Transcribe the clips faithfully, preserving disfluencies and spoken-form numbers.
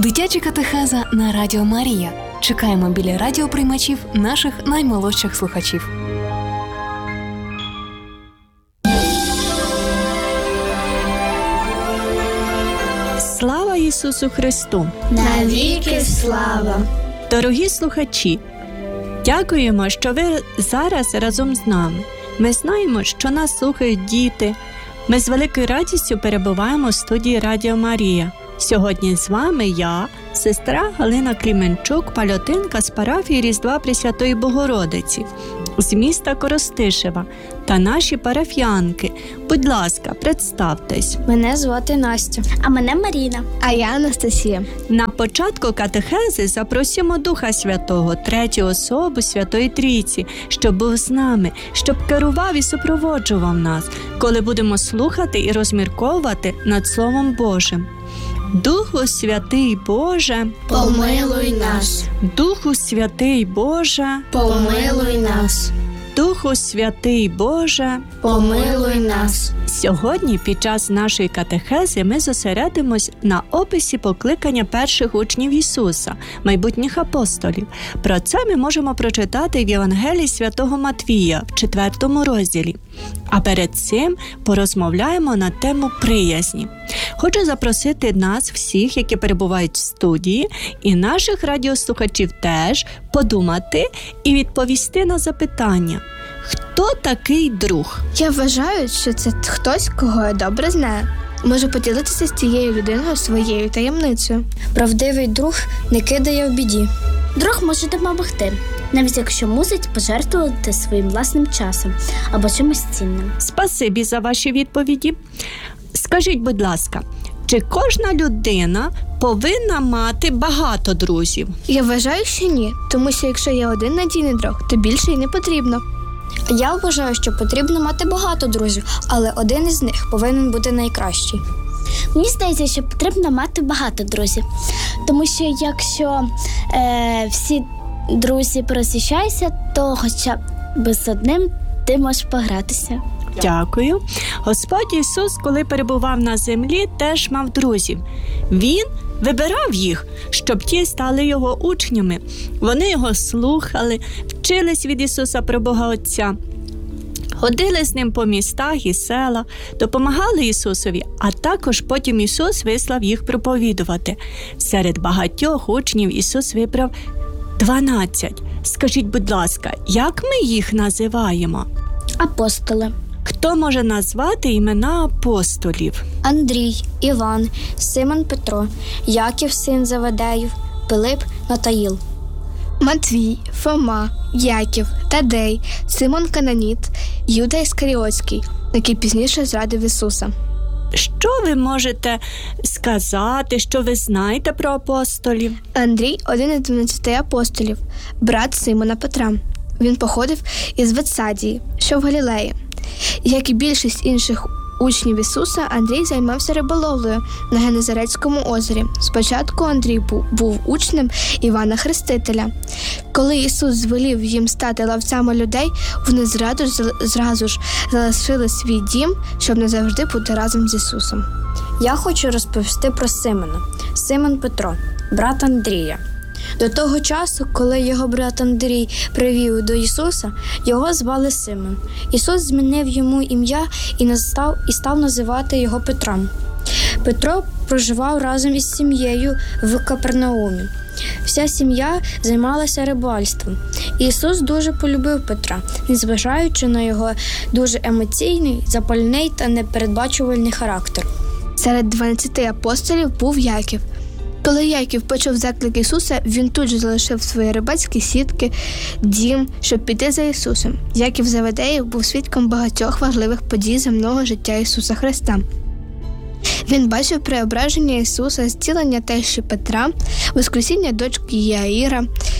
Дитяча катехеза на Радіо Марія. Чекаємо біля радіоприймачів наших наймолодших слухачів. Слава Ісусу Христу! Навіки слава! Дорогі слухачі, дякуємо, що ви зараз разом з нами. Ми знаємо, що нас слухають діти. Ми з великою радістю перебуваємо в студії Радіо Марія. Сьогодні з вами я, сестра Галина Кліменчук, пальотинка з парафії Різдва Пресвятої Богородиці, з міста Коростишева, та наші парафіянки. Будь ласка, представтесь. Мене звати Настя. А мене Маріна. А я Анастасія. На початку катехези запросимо Духа Святого, третю особу Святої Трійці, щоб був з нами, щоб керував і супроводжував нас, коли будемо слухати і розмірковувати над Словом Божим. Духу Святий Боже, помилуй нас. Духу Святий Боже, помилуй нас. Духу Святий Боже, помилуй нас. Сьогодні під час нашої катехези ми зосередимось на описі покликання перших учнів Ісуса, майбутніх апостолів. Про це ми можемо прочитати в Євангелії Святого Матвія в четвертому розділі. А перед цим порозмовляємо на тему приязні. Хочу запросити нас всіх, які перебувають в студії, і наших радіослухачів теж, подумати і відповісти на запитання. Хто такий друг? Я вважаю, що це хтось, кого я добре знаю. Може поділитися з цією людиною своєю таємницею. Правдивий друг не кидає в біді. Друг може допомогти, навіть якщо мусить пожертвувати своїм власним часом або чимось цінним. Спасибі за ваші відповіді. Скажіть, будь ласка, чи кожна людина повинна мати багато друзів? Я вважаю, що ні, тому що якщо є один надійний друг, то більше й не потрібно. Я вважаю, що потрібно мати багато друзів, але один із них повинен бути найкращий. Мені здається, що потрібно мати багато друзів, тому що якщо е, всі друзі пороз'їжджаються, то хоча б з одним ти можеш погратися. Дякую. Господь Ісус, коли перебував на землі, теж мав друзів. Він вибирав їх, щоб ті стали його учнями. Вони його слухали, вчились від Ісуса про Бога Отця. Ходили з ним по містах і селах, допомагали Ісусові, а також потім Ісус вислав їх проповідувати. Серед багатьох учнів Ісус вибрав дванадцять. Скажіть, будь ласка, як ми їх називаємо? Апостоли. Хто може назвати імена апостолів? Андрій, Іван, Симон Петро, Яків син Заведеїв, Пилип, Натаїл. Матвій, Фома, Яків, Тадей, Симон Кананіт, Юда Іскаріотський, який пізніше зрадив Ісуса. Що ви можете сказати, що ви знаєте про апостолів? Андрій – один із дванадцяти апостолів, брат Симона Петра. Він походив із Ветсадії, що в Галілеї. Як і більшість інших учнів Ісуса, Андрій займався риболовлею на Генезарецькому озері. Спочатку Андрій був, був учнем Івана Хрестителя. Коли Ісус звелів їм стати ловцями людей, вони зразу ж, зразу ж залишили свій дім, щоб назавжди бути разом з Ісусом. Я хочу розповісти про Симона. Симон Петро, брат Андрія. До того часу, коли його брат Андрій привів до Ісуса, його звали Симон. Ісус змінив йому ім'я і, настав, і став називати його Петром. Петро проживав разом із сім'єю в Капернаумі. Вся сім'я займалася рибальством. Ісус дуже полюбив Петра, незважаючи на його дуже емоційний, запальний та непередбачувальний характер. Серед дванадцяти апостолів був Яків. Коли Яків почув заклик Ісуса, він тут же залишив свої рибацькі сітки, дім, щоб піти за Ісусом. Яків Заведеїв був свідком багатьох важливих подій земного життя Ісуса Христа. Він бачив преображення Ісуса, зцілення тещі Петра, воскресіння дочки Яїра.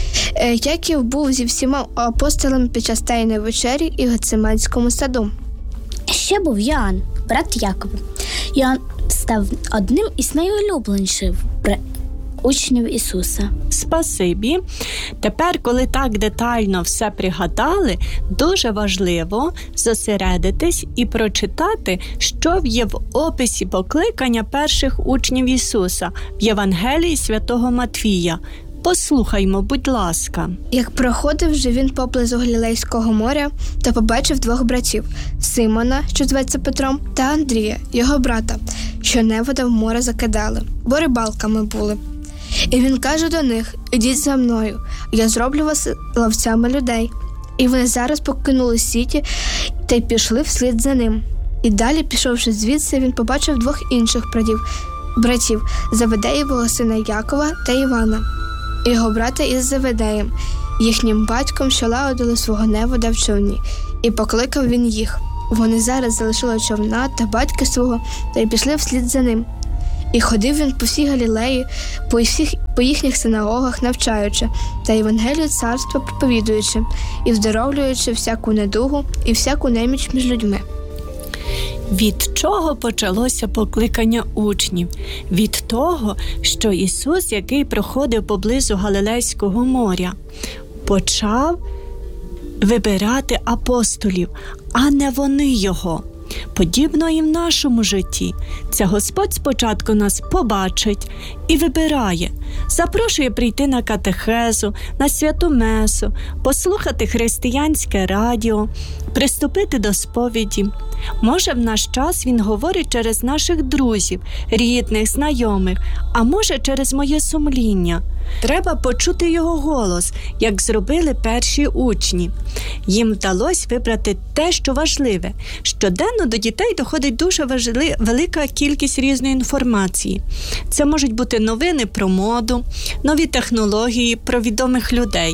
Яків був зі всіма апостолами під час Тайної вечері і в Гециманському саду. Ще був Йоанн, брат Якова. Йоанн став одним із найулюбленіших учнів Ісуса. Спасибі. Тепер, коли так детально все пригадали, дуже важливо зосередитись і прочитати, що є в описі покликання перших учнів Ісуса в Євангелії святого Матвія. Послухаймо, будь ласка. Як проходив же він поблизу Галілейського моря, то побачив двох братів – Симона, що зветься Петром, та Андрія, його брата, що невода в море закидали, бо рибалками були. І він каже до них: «Ідіть за мною, я зроблю вас ловцями людей». І вони зараз покинули сіті та й пішли вслід за ним. І далі, пішовши звідси, він побачив двох інших братів, братів Заведеєвого сина Якова та Івана, його брата із Заведеєм, їхнім батьком, що лагодили свого невода в човні. І покликав він їх. Вони зараз залишили човна та батька свого та й пішли вслід за ним. І ходив він по всій Галілеї, по, всіх, по їхніх синагогах навчаючи, та Євангелію царства проповідуючи, і вздоровлюючи всяку недугу і всяку неміч між людьми. Від чого почалося покликання учнів? Від того, що Ісус, який проходив поблизу Галилейського моря, почав вибирати апостолів, а не вони його. Подібно і в нашому житті. Це Господь спочатку нас побачить і вибирає. Запрошує прийти на катехезу, на святу месу, послухати християнське радіо, приступити до сповіді. Може, в наш час Він говорить через наших друзів, рідних, знайомих, а може, через моє сумління. Треба почути Його голос, як зробили перші учні. Їм вдалося вибрати те, що важливе. Щоденно до дітей доходить дуже важли... велика кількість різної інформації. Це можуть бути новини про моду, нові технології, про відомих людей.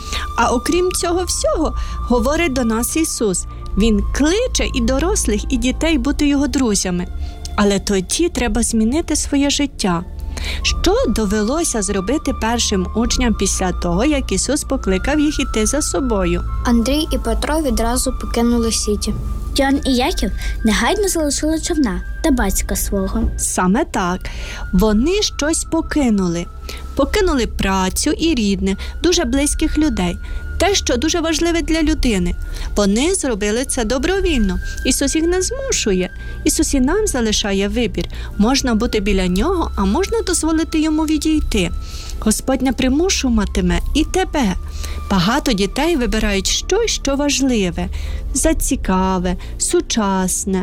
А окрім цього всього, говорить до нас Ісус. Він кличе і дорослих, і дітей бути Його друзями. Але тоді треба змінити своє життя. Що довелося зробити першим учням після того, як Ісус покликав їх іти за собою? Андрій і Петро відразу покинули сіті. Йоанн і Яків негайно залишили човна та батька свого. Саме так. Вони щось покинули. Покинули працю і рідних, дуже близьких людей. Те, що дуже важливе для людини. Вони зробили це добровільно. Ісус їх не змушує. Ісус і нам залишає вибір. Можна бути біля Нього, а можна дозволити Йому відійти. Господь не примушуватиме і тебе. Багато дітей вибирають щось, що важливе, зацікаве, сучасне.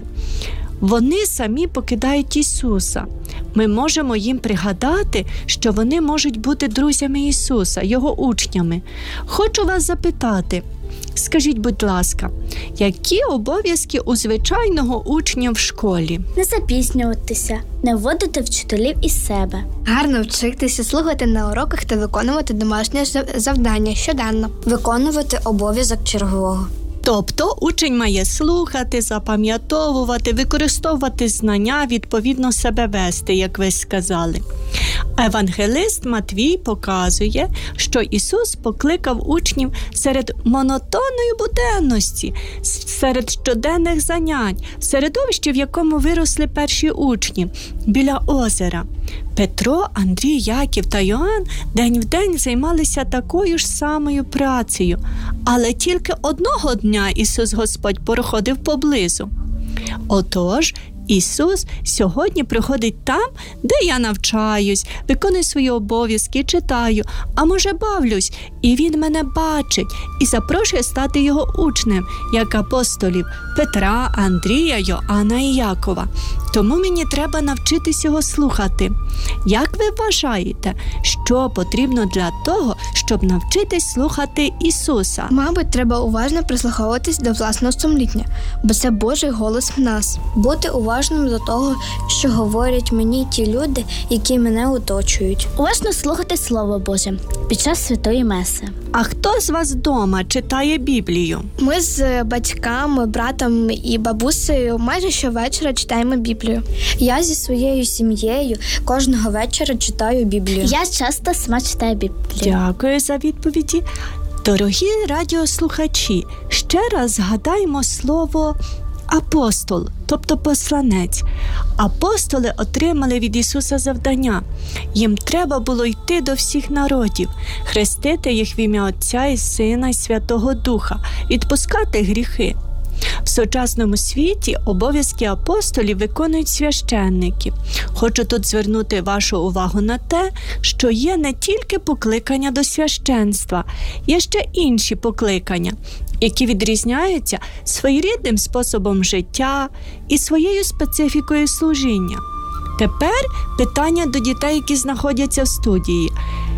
Вони самі покидають Ісуса. Ми можемо їм пригадати, що вони можуть бути друзями Ісуса, Його учнями. Хочу вас запитати, скажіть, будь ласка, які обов'язки у звичайного учня в школі? Не запізнюватися, не вводити вчителів із себе. Гарно вчитися, слухати на уроках та виконувати домашнє завдання щоденно. Виконувати обов'язок чергового. Тобто учень має слухати, запам'ятовувати, використовувати знання, відповідно себе вести, як ви сказали. Евангелист Матвій показує, що Ісус покликав учнів серед монотонної буденності, серед щоденних занять, в середовищі, в якому виросли перші учні, біля озера. Петро, Андрій, Яків та Йоанн день в день займалися такою ж самою працею, але тільки одного дня Ісус Господь проходив поблизу. Отож, Ісус сьогодні приходить там, де я навчаюсь, виконую свої обов'язки, читаю, а може бавлюсь, і Він мене бачить і запрошує стати Його учнем, як апостолів Петра, Андрія, Йоанна і Якова. Тому мені треба навчитись Його слухати. Як ви вважаєте, що потрібно для того, щоб навчитись слухати Ісуса? Мабуть, треба уважно прислуховуватись до власного сумління, бо це Божий голос в нас. Бути уважним до того, що говорять мені ті люди, які мене оточують. Уважно слухати Слово Боже під час святої меси. А хто з вас вдома читає Біблію? Ми з батьками, братом і бабусею майже щовечора читаємо Біблію. Я зі своєю сім'єю кожного вечора читаю Біблію. Я часто сама читаю Біблію. Дякую за відповіді. Дорогі радіослухачі, ще раз згадаємо слово апостол, тобто посланець. Апостоли отримали від Ісуса завдання. Їм треба було йти до всіх народів, хрестити їх в ім'я Отця і Сина і Святого Духа, відпускати гріхи. В сучасному світі обов'язки апостолів виконують священники. Хочу тут звернути вашу увагу на те, що є не тільки покликання до священства, є ще інші покликання, які відрізняються своєрідним способом життя і своєю специфікою служіння. Тепер питання до дітей, які знаходяться в студії.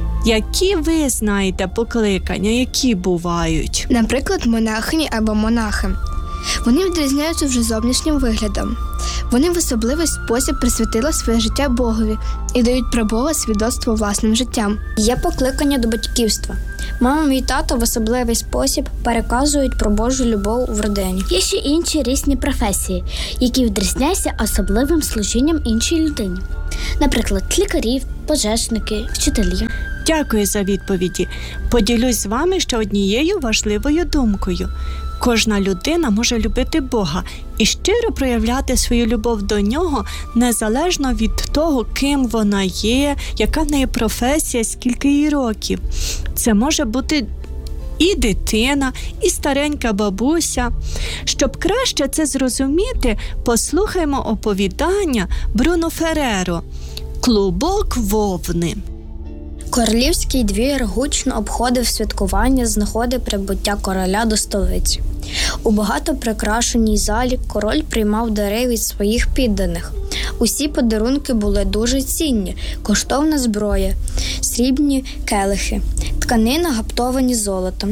Які ви знаєте покликання, які бувають? Наприклад, монахині або монахи. Вони відрізняються вже зовнішнім виглядом. Вони в особливий спосіб присвятили своє життя Богові і дають про Бога свідоцтво власним життям. Є покликання до батьківства. Мама і тато в особливий спосіб переказують про Божу любов в родині. Є ще інші різні професії, які відрізняються особливим служінням іншій людині. Наприклад, лікарі, пожежники, вчителі. Дякую за відповіді. Поділюсь з вами ще однією важливою думкою. Кожна людина може любити Бога і щиро проявляти свою любов до Нього незалежно від того, ким вона є, яка в неї професія, скільки їй років. Це може бути і дитина, і старенька бабуся. Щоб краще це зрозуміти, послухаймо оповідання Бруно Ферреро «Клубок вовни». Королівський двір гучно обходив святкування з нагоди прибуття короля до столиці. У багато прикрашеній залі король приймав дари від своїх підданих. Усі подарунки були дуже цінні, коштовна зброя, срібні келихи, тканина гаптовані золотом.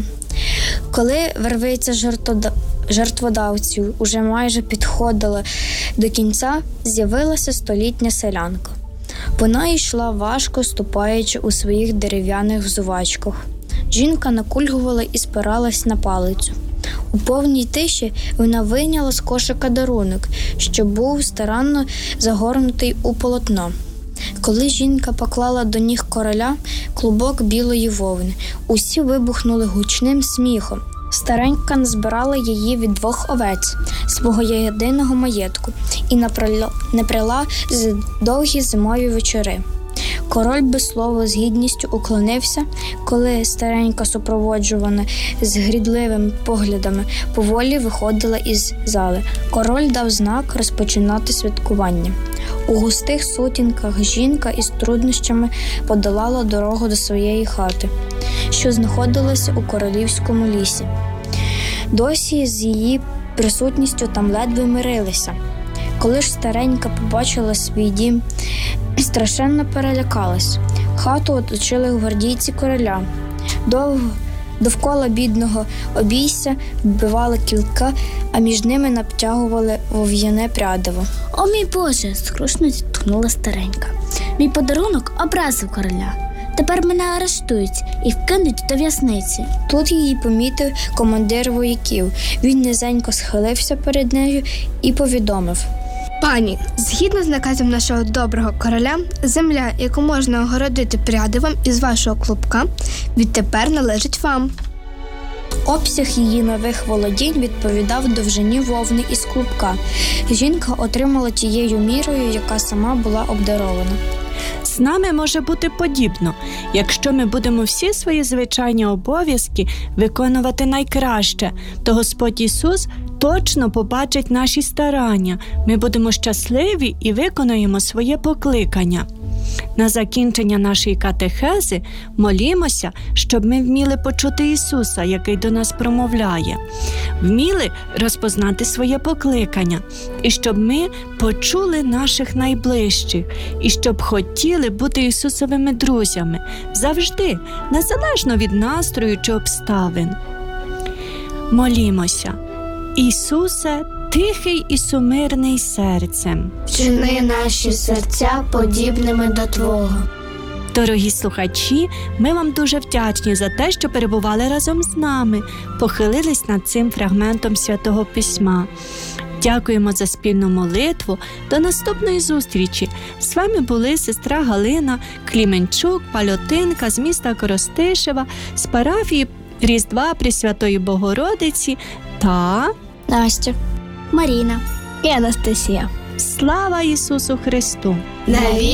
Коли вервиця жертвода... жертводавців уже майже підходила до кінця, з'явилася столітня селянка. Вона йшла важко, ступаючи у своїх дерев'яних взувачках. Жінка накульгувала і спиралась на палицю. У повній тиші вона вийняла з кошика дарунок, що був старанно загорнутий у полотно. Коли жінка поклала до ніг короля клубок білої вовни, усі вибухнули гучним сміхом. Старенька назбирала її від двох овець, свого єдиного маєтку, і напряла з довгі зимові вечори. Король без слова з гідністю уклонився, коли старенька, супроводжувана з грідливими поглядами, поволі виходила із зали. Король дав знак розпочинати святкування. У густих сутінках жінка із труднощами подолала дорогу до своєї хати, що знаходилася у королівському лісі. Досі з її присутністю там ледве мирилися. Коли ж старенька побачила свій дім, страшенно перелякалась. Хату оточили гвардійці короля. Довго довкола бідного обійся вбивали кілка, а між ними натягували вов'яне прядиво. «О, мій Боже!» – скрушно зітхнула старенька. «Мій подарунок образив короля. Тепер мене арештують і вкинуть до в'язниці». Тут її помітив командир вояків. Він низенько схилився перед нею і повідомив: «Пані, згідно з наказом нашого доброго короля, земля, яку можна огородити прядивом із вашого клубка, відтепер належить вам». Обсяг її нових володінь відповідав довжині вовни із клубка. Жінка отримала тією мірою, яка сама була обдарована. З нами може бути подібно, якщо ми будемо всі свої звичайні обов'язки виконувати найкраще, то Господь Ісус точно побачить наші старання, ми будемо щасливі і виконуємо своє покликання. На закінчення нашої катехези молімося, щоб ми вміли почути Ісуса, який до нас промовляє, вміли розпознати своє покликання, і щоб ми почули наших найближчих, і щоб хотіли бути Ісусовими друзями, завжди, незалежно від настрою чи обставин. Молімося. Ісусе, тихий і сумирний серцем, вчини наші серця подібними до Твого. Дорогі слухачі, ми вам дуже вдячні за те, що перебували разом з нами, похилились над цим фрагментом Святого Письма. Дякуємо за спільну молитву. До наступної зустрічі. З вами були сестра Галина Кліменчук, пальотинка з міста Коростишева, з парафії Різдва Пресвятої Богородиці та Настя. Маріна і Анастасія. Слава Ісусу Христу! Навіки